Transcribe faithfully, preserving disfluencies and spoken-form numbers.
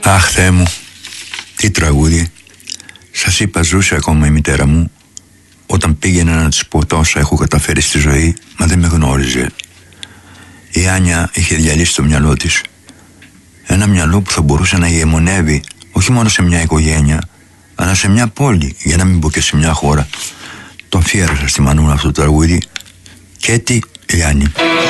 Αχ, Θεέ μου, τι τραγούδι. Σας είπα, ζούσε ακόμα η μητέρα μου όταν πήγαινα να της πω τόσα έχω καταφέρει στη ζωή, μα δεν με γνώριζε. Η Άνια είχε διαλύσει το μυαλό της. Ένα μυαλό που θα μπορούσε να ηγεμονεύει όχι μόνο σε μια οικογένεια, αλλά σε μια πόλη, για να μην πω και σε μια χώρα. Το αφιέρωσα στη Μανούνα αυτό το τραγούδι. Και τι, Λιάννη.